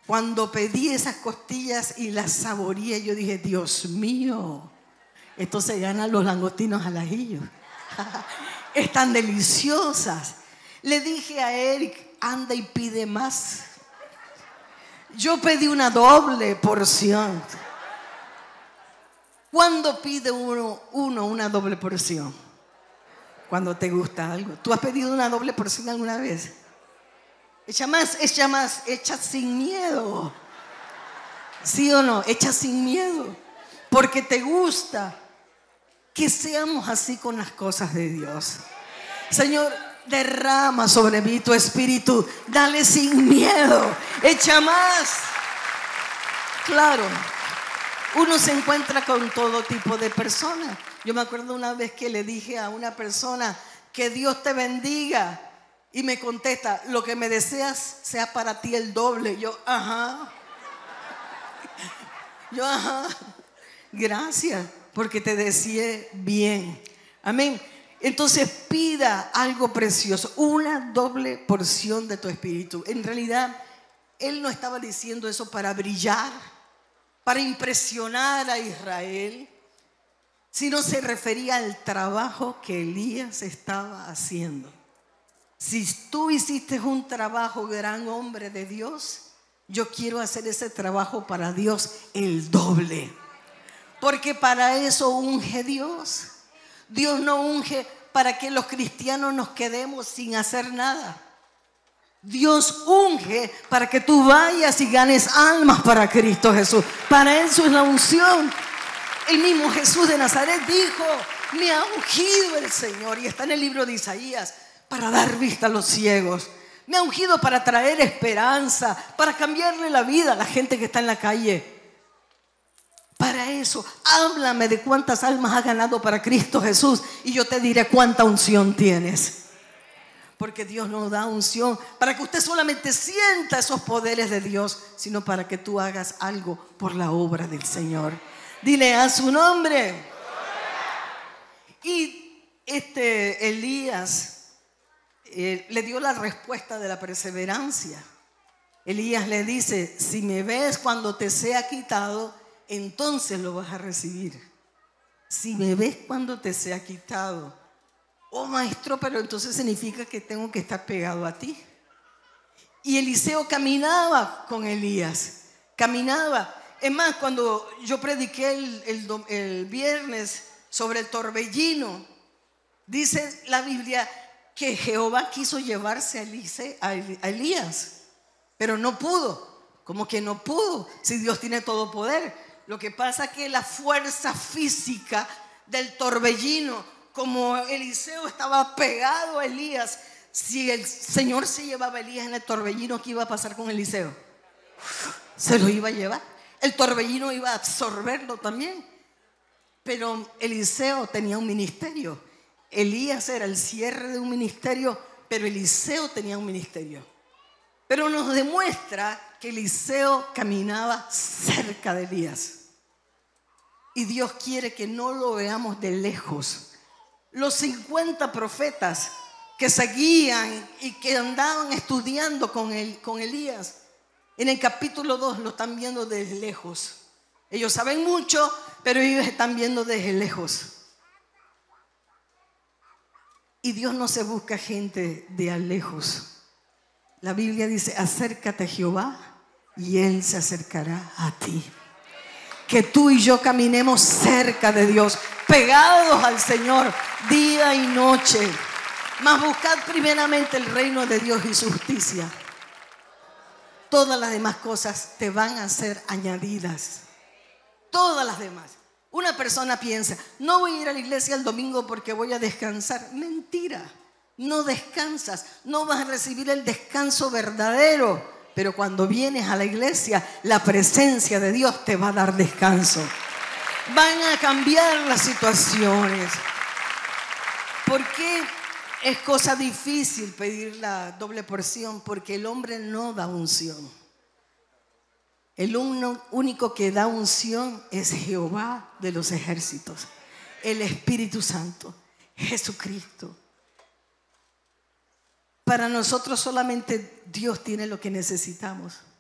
Cuando pedí esas costillas y las saboreé, yo dije, Dios mío, esto se gana los langostinos al ajillo. Están deliciosas. Le dije a Eric, anda y pide más. Yo pedí una doble porción. ¿Cuándo pide uno una doble porción? Cuando te gusta algo. ¿Tú has pedido una doble porción alguna vez? Echa más, echa sin miedo. ¿Sí o no? Echa sin miedo. Porque te gusta. Que seamos así con las cosas de Dios. Señor, derrama sobre mí tu espíritu. Dale sin miedo. Echa más. Claro. Uno se encuentra con todo tipo de personas. Yo me acuerdo una vez que le dije a una persona, que Dios te bendiga. Y me contesta, lo que me deseas sea para ti el doble. Yo, ajá. Gracias, porque te deseé bien. Amén. Entonces pida algo precioso, una doble porción de tu espíritu. En realidad, él no estaba diciendo eso para brillar, para impresionar a Israel, sino se refería al trabajo que Elías estaba haciendo. Si tú hiciste un trabajo, gran hombre de Dios, yo quiero hacer ese trabajo para Dios el doble. Porque para eso unge Dios. Dios no unge para que los cristianos nos quedemos sin hacer nada. Dios unge para que tú vayas y ganes almas para Cristo Jesús. Para eso es la unción. El mismo Jesús de Nazaret dijo, me ha ungido el Señor. Y está en el libro de Isaías, para dar vista a los ciegos. Me ha ungido para traer esperanza, para cambiarle la vida a la gente que está en la calle. Para eso, háblame de cuántas almas has ganado para Cristo Jesús y yo te diré cuánta unción tienes. Porque Dios no da unción para que usted solamente sienta esos poderes de Dios, sino para que tú hagas algo por la obra del Señor. Dile a su nombre. Y Elías le dio la respuesta de la perseverancia. Elías le dice, si me ves cuando te sea quitado, entonces lo vas a recibir. Si me ves cuando te sea quitado. Oh maestro, pero entonces significa que tengo que estar pegado a ti. Y Eliseo caminaba con Elías. Caminaba. Es más, cuando yo prediqué el viernes sobre el torbellino, dice la Biblia que Jehová quiso llevarse a Elías, pero no pudo. Como que no pudo, si Dios tiene todo poder. Lo que pasa es que la fuerza física del torbellino, como Eliseo estaba pegado a Elías, si el Señor se llevaba a Elías en el torbellino, ¿qué iba a pasar con Eliseo? Se lo iba a llevar. El torbellino iba a absorberlo también. Pero Eliseo tenía un ministerio. Elías era el cierre de un ministerio, pero Eliseo tenía un ministerio. Pero nos demuestra que Eliseo caminaba cerca de Elías. Y Dios quiere que no lo veamos de lejos. Los 50 profetas que seguían y que andaban estudiando con Elías, en el capítulo 2 lo están viendo desde lejos. Ellos saben mucho, pero ellos están viendo desde lejos. Y Dios no se busca gente de a lejos. La Biblia dice, acércate a Jehová y Él se acercará a ti. Que tú y yo caminemos cerca de Dios, pegados al Señor día y noche. Mas buscad primeramente el reino de Dios y su justicia. Todas las demás cosas te van a ser añadidas. Todas las demás. Una persona piensa, no voy a ir a la iglesia el domingo porque voy a descansar. Mentira, no descansas, no vas a recibir el descanso verdadero. Pero cuando vienes a la iglesia, la presencia de Dios te va a dar descanso. Van a cambiar las situaciones. ¿Por qué es cosa difícil pedir la doble porción? Porque el hombre no da unción. El único que da unción es Jehová de los ejércitos, el Espíritu Santo, Jesucristo. Para nosotros solamente Dios tiene lo que necesitamos.